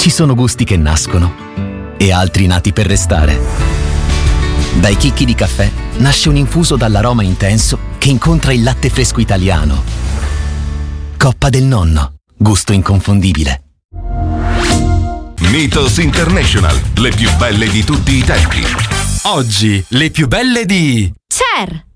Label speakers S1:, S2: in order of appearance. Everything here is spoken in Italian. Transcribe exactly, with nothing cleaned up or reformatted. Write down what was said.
S1: Ci sono gusti che nascono e altri nati per restare. Dai chicchi di caffè nasce un infuso dall'aroma intenso che incontra il latte fresco italiano. Coppa del Nonno, gusto inconfondibile.
S2: Mythos International, le più belle di tutti i tempi.
S3: Oggi, le più belle di...
S4: Cher!